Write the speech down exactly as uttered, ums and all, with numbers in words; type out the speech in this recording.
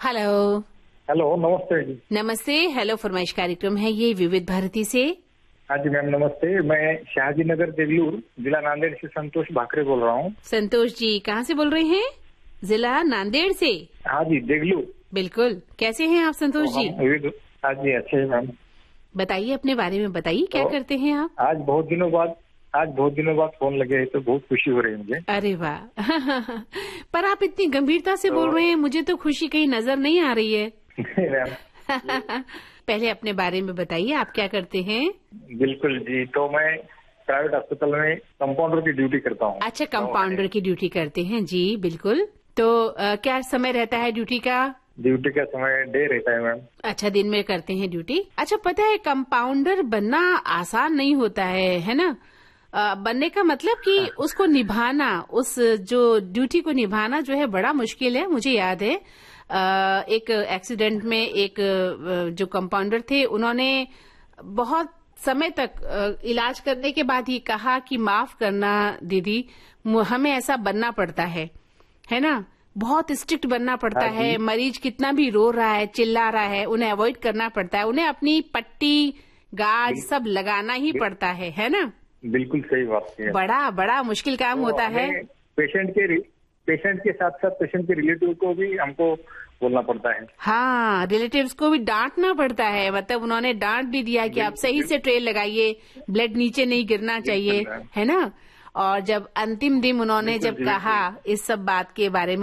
Hello. Hello, नमस्ते जी। नमस्ते। Hello फरमाइश कार्यक्रम है ये विविध भारती से। हाँ जी मैम, नमस्ते। मैं शाहजी नगर देगलूर, जिला नांदेड़ से संतोष भाकरे बोल रहा हूँ। संतोष जी कहाँ से बोल रहे हैं? जिला नांदेड़ से? हाँ जी, देगलूर। बिल्कुल। कैसे हैं आप संतोष तो जी? हाँ जी, अच्छे हैं मैम। बताइए अपने बारे में, बताइए क्या तो करते हैं आप? आज बहुत दिनों बाद आज बहुत दिनों बाद फोन लगे है तो बहुत खुशी हो रही है मुझे। अरे वाह पर आप इतनी गंभीरता से तो, बोल रहे हैं, मुझे तो खुशी कहीं नजर नहीं आ रही है। मैम पहले अपने बारे में बताइए, आप क्या करते हैं? बिल्कुल जी, तो मैं प्राइवेट अस्पताल में कंपाउंडर की ड्यूटी करता हूँ। अच्छा, कंपाउंडर की ड्यूटी करते हैं जी, बिल्कुल। तो आ, क्या समय रहता है ड्यूटी का? ड्यूटी का समय डे रहता है मैम। अच्छा, दिन में करते हैं ड्यूटी। अच्छा, पता है कंपाउंडर बनना आसान नहीं होता है, है ना? आ, बनने का मतलब कि उसको निभाना, उस जो ड्यूटी को निभाना जो है बड़ा मुश्किल है। मुझे याद है आ, एक एक्सीडेंट में एक जो कंपाउंडर थे, उन्होंने बहुत समय तक इलाज करने के बाद ही कहा कि माफ करना दीदी, हमें ऐसा बनना पड़ता है, है ना? बहुत स्ट्रिक्ट बनना पड़ता है। मरीज कितना भी रो रहा है, चिल्ला रहा है, उन्हें अवॉइड करना पड़ता है। उन्हें अपनी पट्टी, गाज सब लगाना ही पड़ता है, है ना? बिल्कुल सही बात है। बड़ा बड़ा मुश्किल काम तो होता है। पेशेंट के पेशेंट के साथ साथ पेशेंट के रिलेटिव को भी हमको बोलना पड़ता है। हाँ, रिलेटिव्स को भी डांटना पड़ता है। मतलब उन्होंने डांट भी दिया कि आप सही से ट्रे लगाइए, ब्लड नीचे नहीं गिरना चाहिए, है ना? और जब अंतिम दिन उन्होंने जब कहा इस सब बात के बारे में